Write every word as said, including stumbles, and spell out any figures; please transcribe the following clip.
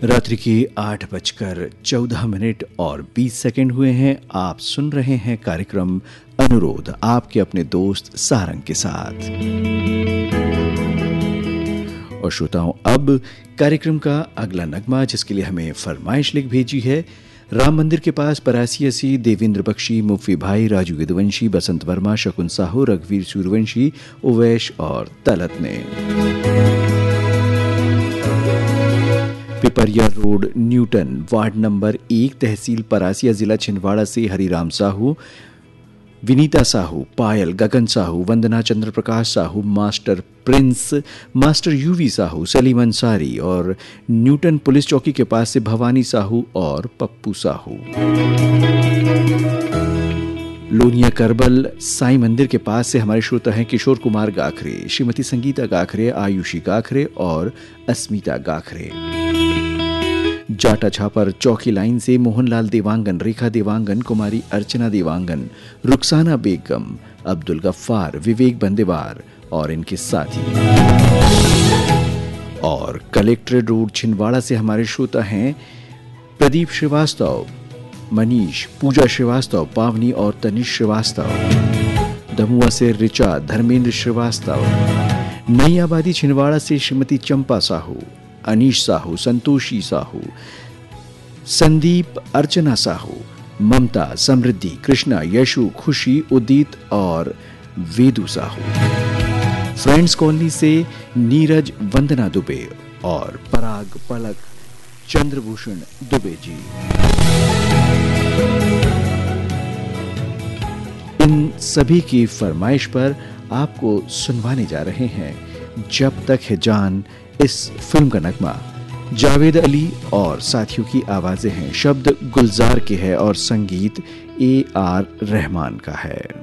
रात्रि के आठ बजकर चौदह मिनट और बीस सेकंड हुए हैं। आप सुन रहे हैं कार्यक्रम अनुरोध आपके अपने दोस्त सारंग के साथ। और श्रोताओं, अब कार्यक्रम का अगला नगमा जिसके लिए हमें फरमाइश लिख भेजी है राम मंदिर के पास परासी असी, देवेंद्र बख्शी, मुफ्ती भाई, राजू यदुवंशी, बसंत वर्मा, शकुन साहू, रघुवीर सूर्यवंशी, उवैश और तलत ने। Pipariya road, Newton, ward number एक, तहसील परासिया, जिला छिंदवाड़ा से हरिराम साहू, विनीता साहू, पायल, गगन साहू, वंदना चंद्र Prakash Sahu, master Prince, master UV Sahu, Salim Ansari और न्यूटन पुलिस चौकी के पास से भवानी साहू और पप्पू साहू। लोनिया करबल साई मंदिर के पास से हमारे श्रोता हैं किशोर कुमार गाखरे, श्रीमती संगीता गाखरे, आयुषी गाखरे और अस्मिता गाखरे। जाटा छापर चौकी लाइन से मोहनलाल देवांगन, रेखा देवांगन, कुमारी अर्चना देवांगन, रुखसाना बेगम, अब्दुल गफ्फार, विवेक बंदेवार और इनके साथी। और कलेक्ट्रेट रोड छिंदवाड़ा से हमारे श्रोता हैं प्रदीप श्रीवास्तव, मनीष, पूजा श्रीवास्तव, पावनी और तनिष श्रीवास्तव। दमुआ से रिचा, धर्मेंद्र श्रीवास्तव। नई आबादी छिंदवाड़ा से श्रीमती चंपा साहू, अनीश साहू, संतोषी साहू, संदीप, अर्चना साहू, ममता, समृद्धि, कृष्णा, यशु, खुशी, उदित और वेदु साहू। फ्रेंड्स कॉलोनी से नीरज, वंदना दुबे और पराग, पलक, चंद्रभूषण दुबे जी। इन सभी की फरमाइश पर आपको सुनवाने जा रहे हैं जब तक है जान इस फिल्म का नगमा। जावेद अली और साथियों की आवाजें हैं, शब्द गुलजार के है और संगीत ए आर रहमान का है।